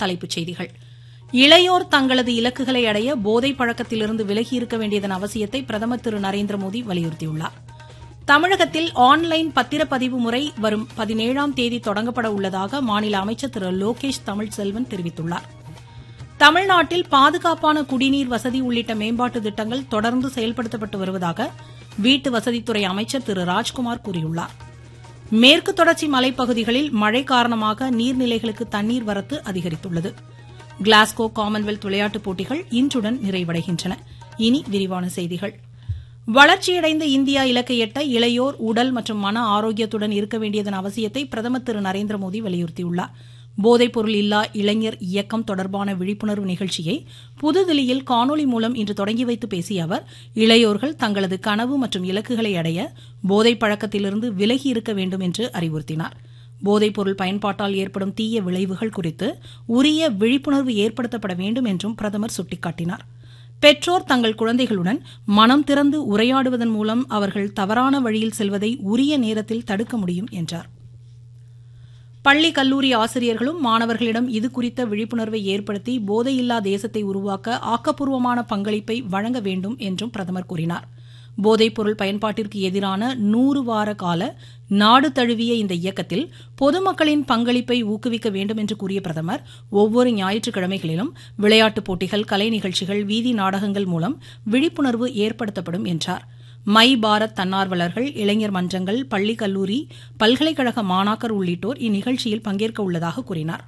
தலைப்புச் செய்திகள். இளையோர் தங்களது இலக்குகளை அடைய போதைப் பழக்கத்திலிருந்து விலகி இருக்க வேண்டியதன் அவசியத்தை பிரதமர் திரு நரேந்திரமோடி வலியுறுத்தியுள்ளார். தமிழகத்தில் ஆன்லைன் பத்திரப்பதிவு முறை வரும் 17ஆம் தேதி தொடங்கப்பட உள்ளதாக மாநில அமைச்சர் திரு லோகேஷ் தமிழ்செல்வன் தெரிவித்துள்ளார். தமிழ்நாட்டில் பாதுகாப்பான குடிநீர் வசதி உள்ளிட்ட மேம்பாட்டு திட்டங்கள் தொடர்ந்து செயல்படுத்தப்பட்டு வருவதாக வீட்டு வசதித்துறை அமைச்சர் திரு ராஜ்குமார் கூறியுள்ளார். மேற்கு தொடர்ச்சி மலைப்பகுதிகளில் மழை காரணமாக நீர்நிலைகளுக்கு தண்ணீர் வரத்து அதிகரித்துள்ளது. கிளாஸ்கோ காமன்வெல்த் விளையாட்டுப் போட்டிகள் இன்றுடன் நிறைவடைகின்றன. இனி விரிவான செய்திகள். வளர்ச்சியடைந்த இந்தியா இலக்கை எட்ட இளையோர் உடல் மற்றும் மன ஆரோக்கியத்துடன் இருக்க வேண்டியதன் அவசியத்தை பிரதமர் திரு நரேந்திரமோடி வலியுறுத்தியுள்ளார். போதைப்பொருள் இல்லா இளைஞர் இயக்கம் தொடர்பான விழிப்புணர்வு நிகழ்ச்சியை புதுதில்லியில் காணொலி மூலம் இன்று தொடங்கி வைத்து பேசிய அவர், இளையோர்கள் தங்களது கனவு மற்றும் இலக்குகளை அடைய போதைப் பழக்கத்திலிருந்து விலகி இருக்க வேண்டும் என்று அறிவுறுத்தினார். போதைப்பொருள் பயன்பாட்டால் ஏற்படும் தீய விளைவுகள் குறித்து உரிய விழிப்புணர்வு ஏற்படுத்தப்பட வேண்டும் என்றும் பிரதமர் சுட்டிக்காட்டினார். பெற்றோர் தங்கள் குழந்தைகளுடன் மனம் திறந்து உரையாடுவதன் மூலம் அவர்கள் தவறான வழியில் செல்வதை உரிய நேரத்தில் தடுக்க முடியும் என்றார். பள்ளி கல்லூரி ஆசிரியர்களும் மாணவர்களிடம் இதுகுறித்த விழிப்புணர்வை ஏற்படுத்தி போதையில்லா தேசத்தை உருவாக்க ஆக்கப்பூர்வமான பங்களிப்பை வழங்க வேண்டும் என்றும் பிரதமர் கூறினார். போதைப்பொருள் பயன்பாட்டிற்கு எதிரான 100 வார கால நாடு தழுவிய இந்த இயக்கத்தில் பொதுமக்களின் பங்களிப்பை ஊக்குவிக்க வேண்டும் என்று கூறிய பிரதமர், ஒவ்வொரு ஞாயிற்றுக்கிழமைகளிலும் விளையாட்டுப் போட்டிகள், கலை நிகழ்ச்சிகள், வீதி நாடகங்கள் மூலம் விழிப்புணர்வு ஏற்படுத்தப்படும் என்றார். மை பாரத் தன்னார்வலர்கள், இளைஞர் மன்றங்கள், பள்ளி கல்லூரி, பல்கலைக்கழக மாணாக்கர் உள்ளிட்டோர் இந்நிகழ்ச்சியில் பங்கேற்க உள்ளதாக கூறினார்.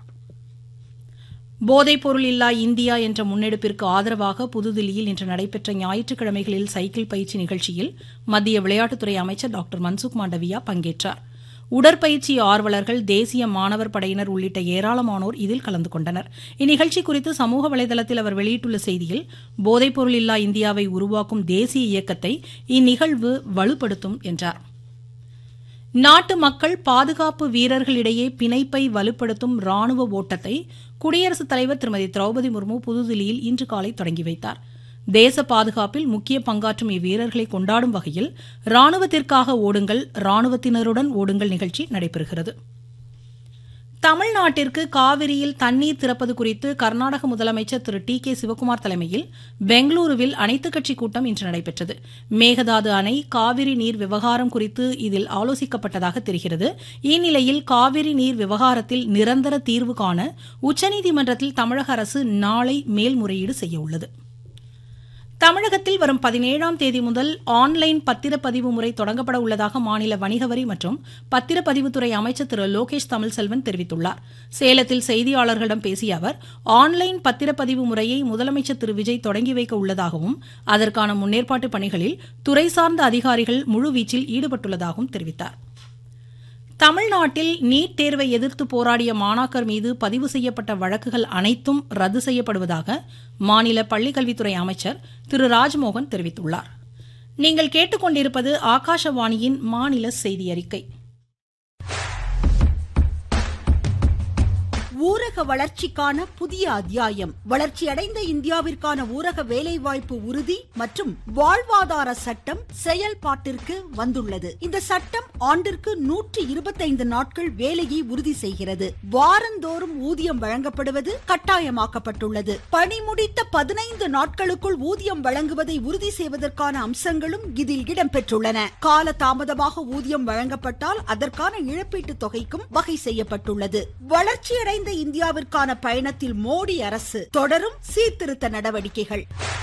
போதைப்பொருள் இல்லா இந்தியா என்ற முன்னெடுப்பிற்கு ஆதரவாக புதுதில்லியில் இன்று நடைபெற்ற ஞாயிற்றுக்கிழமைகளில் சைக்கிள் பயிற்சி நிகழ்ச்சியில் மத்திய விளையாட்டுத்துறை அமைச்சர் டாக்டர் மன்சுக் மாண்டவியா பங்கேற்றார். உடற்பயிற்சி ஆர்வலர்கள், தேசிய மாணவர் படையினர் உள்ளிட்ட ஏராளமானோர் இதில் கலந்து கொண்டனர். இந்நிகழ்ச்சி குறித்து சமூக வலைதளத்தில் அவர் வெளியிட்டுள்ள செய்தியில், போதைப்பொருள் இல்லா இந்தியாவை உருவாக்கும் தேசிய இயக்கத்தை இந்நிகழ்வு வலுப்படுத்தும் என்றார். நாட்டு மக்கள் பாதுகாப்பு வீரர்களிடையே பிணைப்பை வலுப்படுத்தும் ராணுவ ஓட்டத்தை குடியரசுத் தலைவர் திருமதி திரௌபதி முர்மு புதுதில்லியில் இன்று காலை தொடங்கி வைத்தார். தேச பாதுகாப்பில் முக்கிய பங்காற்றும் இவ்வீரர்களை கொண்டாடும் வகையில் ராணுவத்திற்காக ஓடுங்கள், ராணுவத்தினருடன் ஓடுங்கள் நிகழ்ச்சி நடைபெறுகிறது. தமிழ்நாட்டிற்கு காவிரியில் தண்ணீர் திறப்பது குறித்து கர்நாடக முதலமைச்சர் திரு டி.கே. சிவக்குமார் தலைமையில் பெங்களூருவில் அனைத்துக் கட்சி கூட்டம் இன்று நடைபெற்றது. மேகதாது அணை, காவிரி நீர் விவகாரம் குறித்து இதில் ஆலோசிக்கப்பட்டதாக தெரிகிறது. இந்நிலையில் காவிரி நீர் விவகாரத்தில் நிரந்தர தீர்வு காண உச்சநீதிமன்றத்தில் தமிழக அரசு நாளை மேல்முறையீடு செய்ய உள்ளது. தமிழகத்தில் வரும் 17ஆம் தேதி முதல் ஆன்லைன் பத்திரப்பதிவு முறை தொடங்கப்பட உள்ளதாக மாநில வணிக வரி மற்றும் பத்திரப்பதிவுத்துறை அமைச்சர் திரு லோகேஷ் தமிழ்செல்வன் தெரிவித்துள்ளார். சேலத்தில் செய்தியாளர்களிடம் பேசிய அவர், ஆன்லைன் பத்திரப்பதிவு முறையை முதலமைச்சர் திரு விஜய் தொடங்கி வைக்க உள்ளதாகவும் அதற்கான முன்னேற்பாட்டு பணிகளில் துறை சார்ந்த அதிகாரிகள் முழுவீச்சில் ஈடுபட்டுள்ளதாகவும் தெரிவித்தார். தமிழ்நாட்டில் நீட் தேர்வை எதிர்த்து போராடிய மாணாக்கர் மீது பதிவு செய்யப்பட்ட வழக்குகள் அனைத்தும் ரத்து செய்யப்படுவதாக மாநில பள்ளிக்கல்வித்துறை அமைச்சர் திரு ராஜ்மோகன் தெரிவித்துள்ளார். நீங்கள் கேட்டுக்கொண்டிருப்பது ஆகாஷவாணியின் மாநில செய்தி அறிக்கை. ஊரக வளர்ச்சிக்கான புதிய அத்தியாயம். வளர்ச்சியடைந்த இந்தியாவிற்கான ஊரக வேலைவாய்ப்பு உறுதி மற்றும் வாழ்வாதார சட்டம் செயல்பாட்டிற்கு வந்துள்ளது. இந்த சட்டம் ஆண்டிற்கு 125 நாட்கள் வேலையை உறுதி செய்கிறது. வாரந்தோறும் ஊதியம் வழங்கப்படுவது கட்டாயமாக்கப்பட்டுள்ளது. பணி முடித்த 15 நாட்களுக்குள் ஊதியம் வழங்குவதை உறுதி செய்வதற்கான அம்சங்களும் இதில் இடம்பெற்றுள்ளன. கால தாமதமாக ஊதியம் வழங்கப்பட்டால் அதற்கான இழப்பீட்டுத் தொகைக்கும் வகை செய்யப்பட்டுள்ளது. வளர்ச்சியடைந்த இந்தியாவிற்கான பயணத்தில் மோடி அரசு தொடரும் சீர்திருத்த நடவடிக்கைகள்.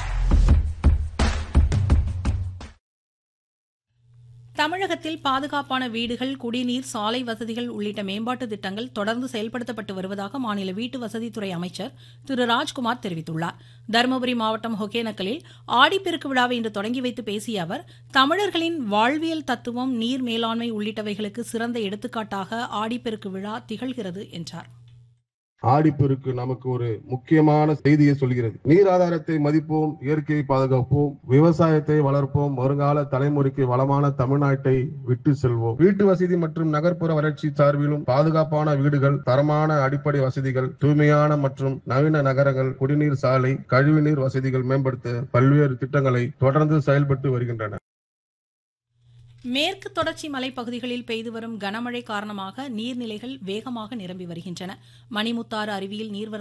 தமிழகத்தில் பாதுகாப்பான வீடுகள், குடிநீர், சாலை வசதிகள் உள்ளிட்ட மேம்பாட்டு திட்டங்கள் தொடர்ந்து செயல்படுத்தப்பட்டு வருவதாக மாநில வீட்டு வசதித்துறை அமைச்சர் திரு ராஜ்குமார் தெரிவித்துள்ளார். தருமபுரி மாவட்டம் ஒகேனக்கலில் ஆடிப்பெருக்கு விழாவை இன்று தொடங்கி வைத்து பேசிய அவர், தமிழர்களின் வாழ்வியல் தத்துவம், நீர் மேலாண்மை உள்ளிட்டவைகளுக்கு சிறந்த எடுத்துக்காட்டாக ஆடிப்பெருக்கு விழா திகழ்கிறது என்றார். ஆடிப்பெருக்கு நமக்கு ஒரு முக்கியமான செய்தியை சொல்கிறது. நீர் ஆதாரத்தை மதிப்போம், இயற்கையை பாதுகாப்போம், விவசாயத்தை வளர்ப்போம், வருங்கால தலைமுறைக்கு வளமான தமிழ்நாட்டை விட்டு செல்வோம். வீட்டு வசதி மற்றும் நகர்ப்புற வளர்ச்சி சார்பிலும் பாதுகாப்பான வீடுகள், தரமான அடிப்படை வசதிகள், தூய்மையான மற்றும் நவீன நகரங்கள், குடிநீர், சாலை, கழிவுநீர் வசதிகள் மேம்படுத்த பல்வேறு திட்டங்களை தொடர்ந்து செயல்பட்டு வருகின்றன. மேற்கு தொடர்ச்சி மலைப்பகுதிகளில் பெய்து வரும் கனமழை காரணமாக நீர்நிலைகள் வேகமாக நிரம்பி வருகின்றன. மணிமுத்தாறு அருவியில் நீர்வரத்து